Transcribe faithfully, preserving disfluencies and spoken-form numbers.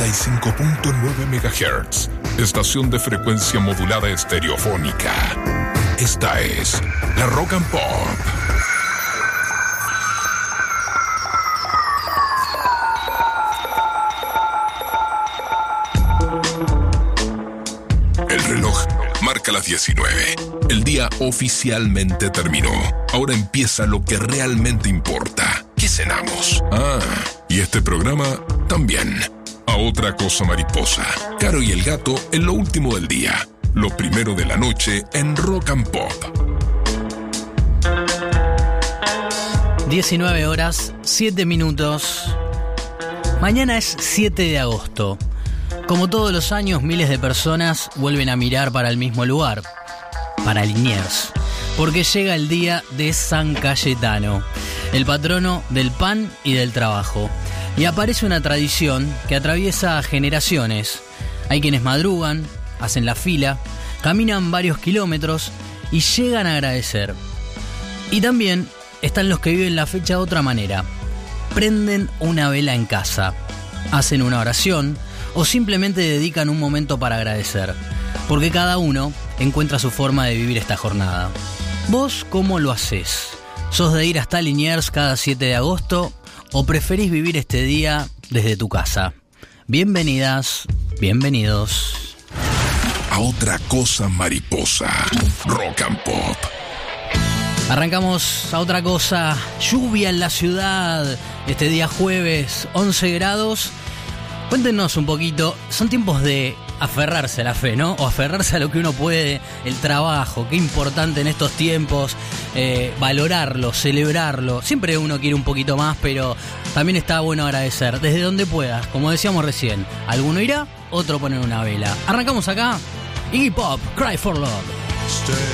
y cinco punto nueve megahertz, estación de frecuencia modulada estereofónica. Esta es la Rock and Pop. El reloj marca las diecinueve. El día oficialmente terminó. Ahora empieza lo que realmente importa. ¿Qué cenamos? Ah, y este programa también. A otra cosa mariposa. Caro y el gato en lo último del día. Lo primero de la noche en Rock and Pop. diecinueve horas, siete minutos. Mañana es siete de agosto. Como todos los años, miles de personas vuelven a mirar para el mismo lugar, para Liniers, porque llega el día de San Cayetano, el patrono del pan y del trabajo. Y aparece una tradición que atraviesa generaciones. Hay quienes madrugan, hacen la fila, caminan varios kilómetros y llegan a agradecer. Y también están los que viven la fecha de otra manera. Prenden una vela en casa, hacen una oración o simplemente dedican un momento para agradecer, porque cada uno encuentra su forma de vivir esta jornada. ¿Vos cómo lo hacés? ¿Sos de ir hasta Liniers cada siete de agosto o preferís vivir este día desde tu casa? Bienvenidas, bienvenidos a otra cosa mariposa. Rock and Pop. Arrancamos a otra cosa. Lluvia en la ciudad. Este día jueves, once grados. Cuéntenos un poquito, son tiempos de aferrarse a la fe, ¿no? O aferrarse a lo que uno puede, el trabajo, qué importante en estos tiempos, eh, valorarlo, celebrarlo. Siempre uno quiere un poquito más, pero también está bueno agradecer, desde donde puedas, como decíamos recién. Alguno irá, otro poner una vela. Arrancamos acá, Iggy Pop, Cry for Love. Stay